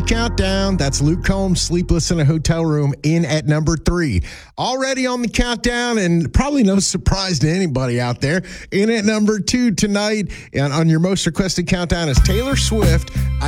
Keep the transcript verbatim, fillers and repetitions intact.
countdown. That's Luke Combs, Sleepless in a Hotel Room, in at number three. Already on the countdown, and probably no surprise to anybody out there, in at number two tonight and on your most requested countdown is Taylor Swift, I